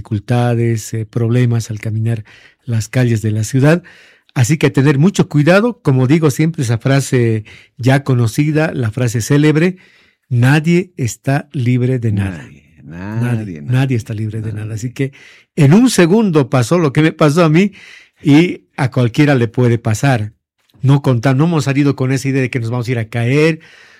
dificultades, problemas al caminar las calles de la ciudad. Así que tener mucho cuidado, como digo siempre, esa frase ya conocida, la frase célebre: nadie está libre de nada. Nadie está libre de nada. Así que en un segundo pasó lo que me pasó a mí y a cualquiera le puede pasar. No hemos salido con esa idea de que nos vamos a ir a caer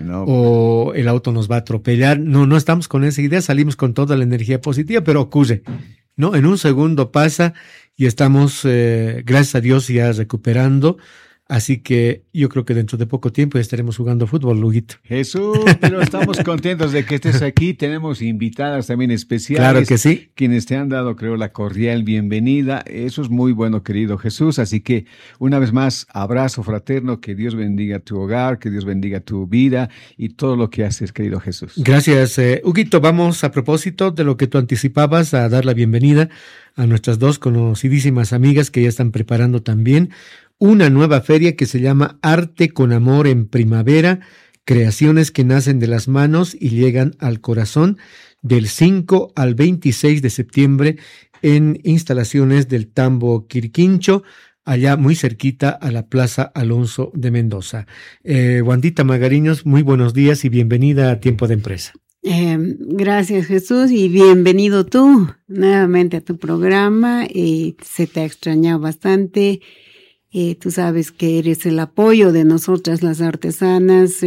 o el auto nos va a atropellar. No estamos con esa idea, salimos con toda la energía positiva, pero ocurre, ¿no? En un segundo pasa y estamos, gracias a Dios, ya recuperando. Así que yo creo que dentro de poco tiempo ya estaremos jugando fútbol, Luguito. Jesús, pero estamos contentos de que estés aquí. Tenemos invitadas también especiales. Claro que sí. Quienes te han dado, creo, la cordial bienvenida. Eso es muy bueno, querido Jesús. Así que, una vez más, abrazo fraterno. Que Dios bendiga tu hogar, que Dios bendiga tu vida y todo lo que haces, querido Jesús. Gracias, Huguito. Vamos, a propósito de lo que tú anticipabas, a dar la bienvenida a nuestras dos conocidísimas amigas que ya están preparando también una nueva feria que se llama Arte con Amor en Primavera, creaciones que nacen de las manos y llegan al corazón, del 5 al 26 de septiembre en instalaciones del Tambo Quirquincho, allá muy cerquita a la Plaza Alonso de Mendoza. Wandita Magariños, muy buenos días y bienvenida a Tiempo de Empresa. Gracias, Jesús, y bienvenido tú nuevamente a tu programa. Se te ha extrañado bastante. Tú sabes que eres el apoyo de nosotras las artesanas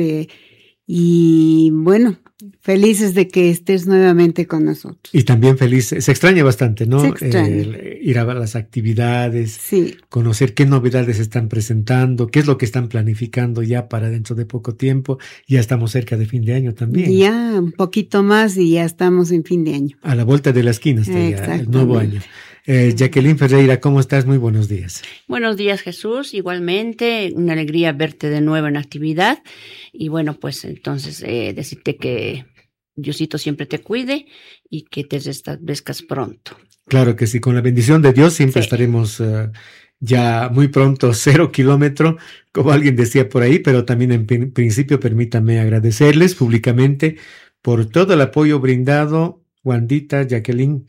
y bueno, felices de que estés nuevamente con nosotros. Y también feliz, se extraña bastante, ¿no? Se extraña. Ir a ver las actividades, sí, conocer qué novedades están presentando, qué es lo que están planificando ya para dentro de poco tiempo. Ya estamos cerca de fin de año también. Ya un poquito más y ya estamos en fin de año. A la vuelta de la esquina está ya el nuevo año. Jacqueline Ferreira, ¿cómo estás? Muy buenos días. Buenos días, Jesús. Igualmente, una alegría verte de nuevo en actividad. Y bueno, pues entonces decirte que Diosito siempre te cuide y que te restablezcas pronto. Claro que sí, con la bendición de Dios siempre estaremos ya muy pronto 0 kilómetro, como alguien decía por ahí, pero también en principio permítanme agradecerles públicamente por todo el apoyo brindado, Wandita, Jacqueline.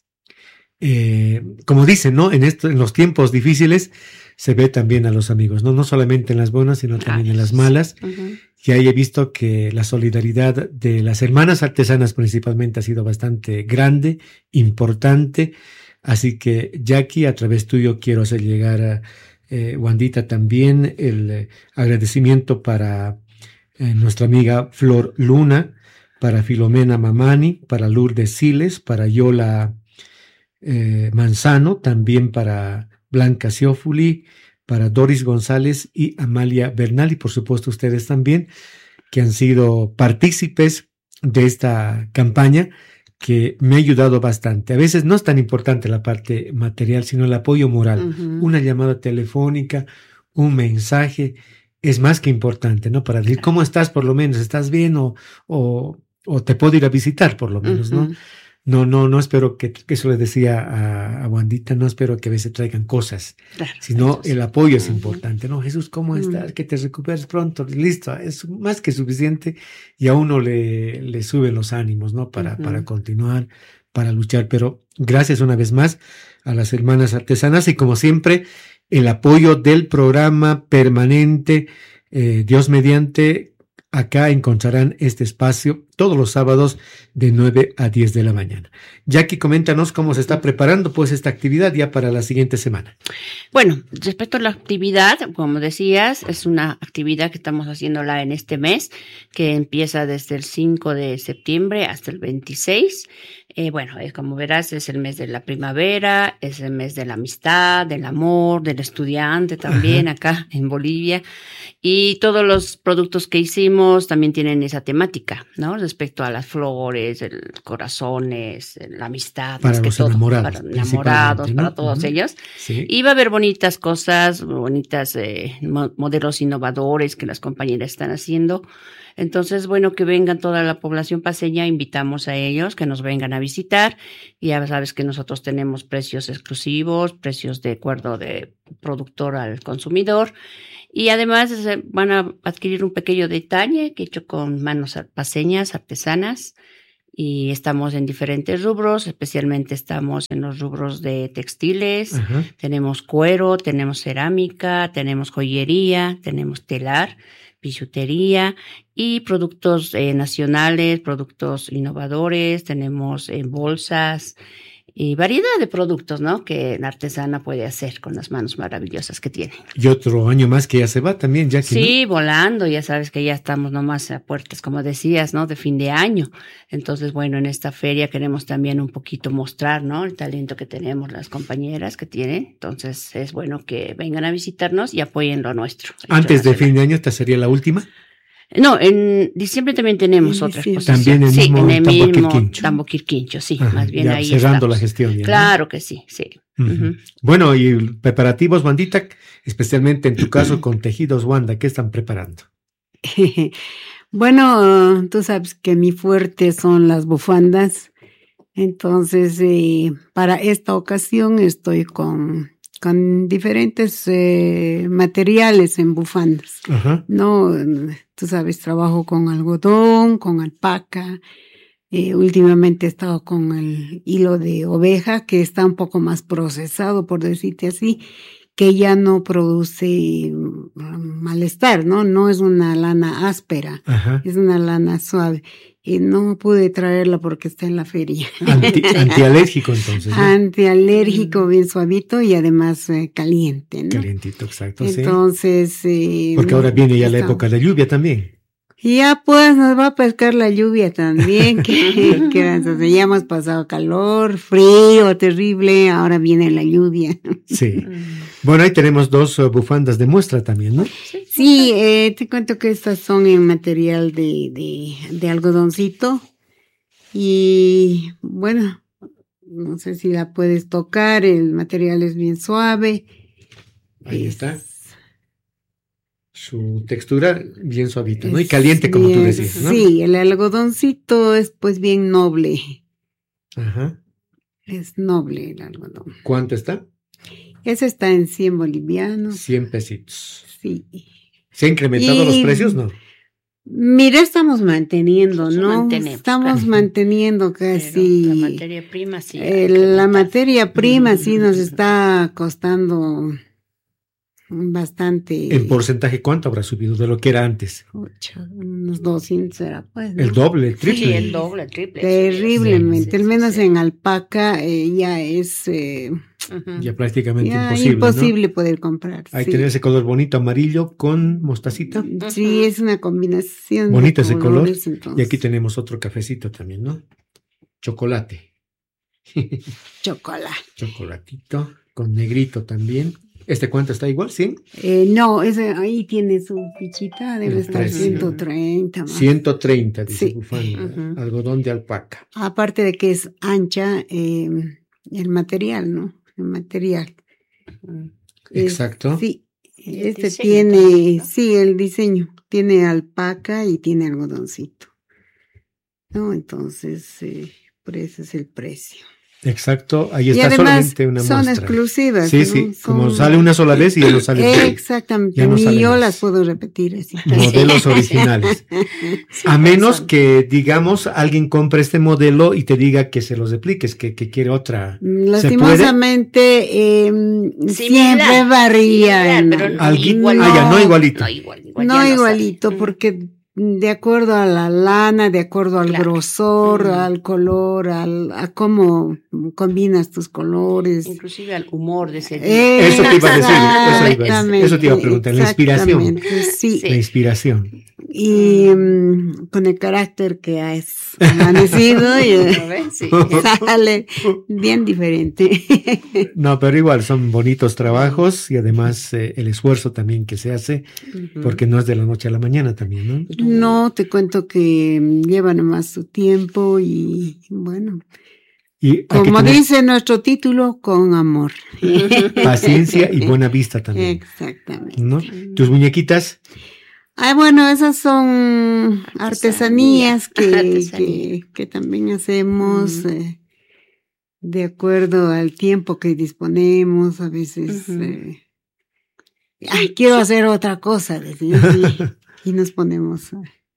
Como dicen, ¿no? En los tiempos difíciles se ve también a los amigos, ¿no? No solamente en las buenas, sino también en las malas. Uh-huh. Y ahí he visto que la solidaridad de las hermanas artesanas principalmente ha sido bastante grande, importante. Así que, Jackie, a través tuyo quiero hacer llegar a Wandita también el agradecimiento para nuestra amiga Flor Luna, para Filomena Mamani, para Lourdes Siles, para Yola Manzano, también para Blanca Ciofuli, para Doris González y Amalia Bernal, y por supuesto ustedes también, que han sido partícipes de esta campaña que me ha ayudado bastante. A veces no es tan importante la parte material, sino el apoyo moral. Uh-huh. Una llamada telefónica, un mensaje, es más que importante, ¿no? Para decir, ¿cómo estás? Por lo menos, ¿estás bien? O te puedo ir a visitar, por lo menos, uh-huh. No espero que eso le decía a Wandita, no espero que a veces traigan cosas, sino el apoyo es importante, ¿no? Jesús, ¿cómo estás? Que te recuperes pronto, listo, es más que suficiente y a uno le suben los ánimos, ¿no? Para continuar, para luchar, pero gracias una vez más a las hermanas artesanas y como siempre, el apoyo del programa permanente, Dios mediante. Acá encontrarán este espacio todos los sábados de 9 a 10 de la mañana. Jackie, coméntanos cómo se está preparando pues esta actividad ya para la siguiente semana. Bueno, respecto a la actividad, como decías, es una actividad que estamos haciéndola en este mes, que empieza desde el 5 de septiembre hasta el 26. Bueno, como verás, es el mes de la primavera, es el mes de la amistad, del amor, del estudiante también. Ajá. Acá en Bolivia. Y todos los productos que hicimos también tienen esa temática, ¿no? Respecto a las flores, corazones, la amistad. Para los enamorados. Para enamorados, ¿no? Para todos ellos. Sí. Y va a haber bonitas cosas, bonitas modelos innovadores que las compañeras están haciendo. Entonces, bueno, que vengan toda la población paceña, invitamos a ellos que nos vengan a visitar. Y ya sabes que nosotros tenemos precios exclusivos, precios de acuerdo de productor al consumidor. Y además van a adquirir un pequeño detalle que he hecho con manos paceñas, artesanas. y estamos en diferentes rubros, especialmente estamos en los rubros de textiles, Ajá. tenemos cuero, tenemos cerámica, tenemos joyería, tenemos telar, bisutería y productos nacionales, productos innovadores, tenemos bolsas y variedad de productos, ¿no? Que la artesana puede hacer con las manos maravillosas que tiene. Y otro año más que ya se va también, Jackie, Sí, volando, ya sabes que ya estamos nomás a puertas, como decías, ¿no? De fin de año. Entonces, bueno, en esta feria queremos también un poquito mostrar, ¿no? El talento que tenemos las compañeras que tienen. Entonces, es bueno que vengan a visitarnos y apoyen lo nuestro. ¿no? Antes de fin de año, ¿esta sería la última? No, en diciembre también tenemos otra exposición. También en sí, en el mismo Tamboquirquincho. Tamboquirquincho, sí, Ajá, más bien ya ahí cerrando estamos. la gestión. Ya, claro, ¿no? Que sí, sí. Uh-huh. Bueno, y preparativos, Wandita, especialmente en tu caso con Tejidos Wanda, ¿qué están preparando? Bueno, tú sabes que mi fuerte son las bufandas, entonces para esta ocasión estoy con diferentes materiales en bufandas. Ajá. No, tú sabes, trabajo con algodón, con alpaca. Últimamente he estado con el hilo de oveja, que está un poco más procesado, por decirte así, que ya no produce malestar, ¿no? No es una lana áspera, Ajá. es una lana suave. Y no pude traerla porque está en la feria. Antialérgico, entonces, ¿no? Antialérgico, bien suavito y además caliente, ¿no? Calientito, exacto, entonces, sí. Porque ahora viene ya la época de lluvia también. Ya pues nos va a pescar la lluvia también, que ya hemos pasado calor, frío, terrible, ahora viene la lluvia. Sí. Bueno, ahí tenemos dos bufandas de muestra también, ¿no? Sí, te cuento que estas son en material de algodoncito y bueno, no sé si la puedes tocar, el material es bien suave. Ahí está. Su textura bien suavita, ¿no? Y caliente, como tú decías, ¿no? Sí, el algodoncito es pues bien noble. Ajá. Es noble el algodón. ¿Cuánto está? Ese está en 100 bolivianos. 100 pesitos. Sí. ¿Se han incrementado los precios, no? Mira, estamos manteniendo, ¿no? Estamos manteniendo casi. Pero la materia prima sí. La materia prima sí nos está costando bastante. ¿En porcentaje cuánto habrá subido de lo que era antes? Unos 200 era, pues, ¿no? El doble, el triple. Sí, el doble, el triple. Terriblemente. Sí, al menos en alpaca ya es ya prácticamente ya imposible, ¿no? poder comprar. Ahí tiene ese color bonito amarillo con mostacita. Sí, es una combinación. Bonito ese color. Entonces. Y aquí tenemos otro cafecito también, ¿no? Chocolate. Chocolatito con negrito también. ¿Este cuánto está igual? ¿100? No, ese ahí tiene su fichita, debe estar 130 más. 130, dice sí. Bufanda, algodón de alpaca. Aparte de que es ancha, el material, ¿no? El material. Exacto. Sí, este tiene, también, ¿no? Sí, el diseño. Tiene alpaca y tiene algodoncito. ¿No? Entonces, por eso es el precio. Exacto, ahí está solamente una son muestra. Son exclusivas. Sí, ¿no? Sí, como sale una sola vez y ya no sale. Exactamente, no ni yo más. Las puedo repetir así. Modelos originales. Sí, a menos que, digamos, alguien compre este modelo y te diga que se los repliques, que quiere otra. Lastimosamente, siempre varía. Pero no igualito. No igualito, porque de acuerdo a la lana, de acuerdo al grosor, al color, a cómo combinas tus colores. Inclusive al humor de ese día. Eso te iba a decir, eso te iba a preguntar, la inspiración. Sí. La inspiración. Y con el carácter que has amanecido, sale bien diferente. No, pero igual son bonitos trabajos y además el esfuerzo también que se hace, porque no es de la noche a la mañana también, ¿no? No, te cuento que llevan más su tiempo y bueno, y como dice nuestro título, con amor. Paciencia y buena vista también. Exactamente. ¿No? ¿Tus muñequitas? Bueno, esas son artesanías que también hacemos de acuerdo al tiempo que disponemos. A veces, quiero hacer otra cosa, y nos ponemos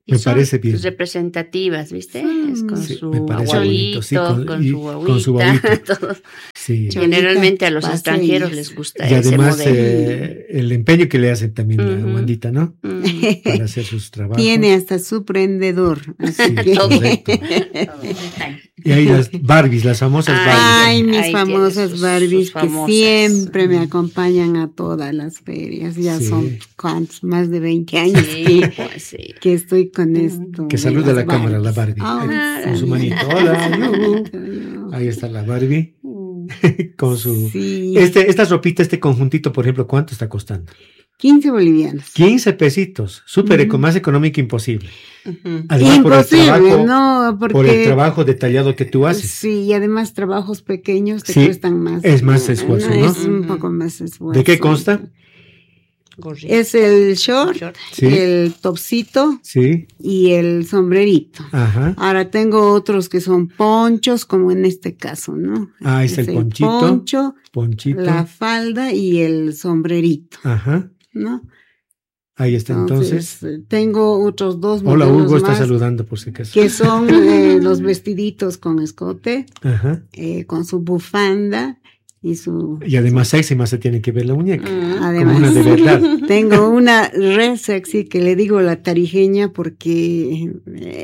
Me parece bien. Sus representativas, ¿viste? Es con Sí, su me parece abuelito, bonito, sí, con su guaguita. Todo. Sí. Generalmente a los Paseos. extranjeros les gusta Y además ese modelo. el empeño que le hace también la Ujú. Wandita, ¿no? Mm. Para hacer sus trabajos. Tiene hasta su prendedor. Así Sí, que... correcto. Y ahí las Barbies, las famosas Ay, Barbies. Ay, mis Ahí famosas tiene sus Barbies famosas. que siempre me acompañan a todas las ferias. Ya Sí. son ¿cuántos? Más de 20 años Sí, pues sí. que estoy con esto. Que de saluda a las la cámara, la Barbies. Barbie. Ay, Con su sí. manito. Hola, ahí está la Barbie. Con su... Sí, Esta ropita, este conjuntito, por ejemplo, ¿cuánto está costando? 15 bolivianos. 15 pesitos. Súper más económico imposible. Ujú. Además, Imposible, no, porque por el trabajo detallado que tú haces. sí, y además trabajos pequeños te Sí, cuestan más. es más esfuerzo, ¿no? Es un Ujú. poco más esfuerzo. ¿De qué consta? Es el short, Sí. el topsito Sí, y el sombrerito. ajá. Ahora tengo otros que son ponchos, como en este caso, ¿no? Ah, es el ponchito. poncho, Ponchito. la falda y el sombrerito, Ajá. ¿no? Ahí está entonces. Tengo otros dos Hola, modelos Hugo está más saludando por si acaso. que son los vestiditos con escote, Ajá. con su bufanda y su... Y además sexy más se tiene que ver la muñeca. Como Además, una de verdad. tengo una re sexy que le digo la tarijeña porque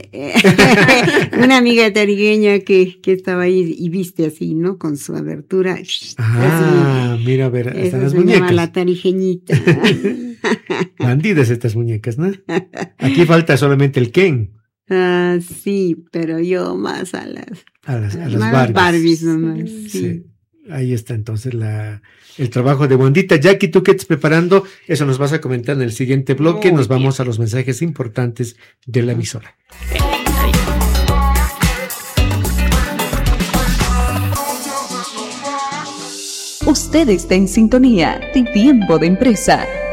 una amiga tarijeña que estaba ahí y viste así, ¿no? Con su abertura. Ah, mira, a ver, Así. están Esa las se llama muñecas. la tarijeñita. Bandidas estas muñecas, ¿no? Aquí falta solamente el Ken. Ah, sí, pero yo más a las Las Barbies. nomás. Sí. Sí. Ahí está entonces el trabajo de Wandita. Jackie, ¿tú qué estás preparando? Eso nos vas a comentar en el siguiente bloque. Muy Nos vamos bien. a los mensajes importantes de la emisora. Usted está en sintonía de Tiempo de Empresa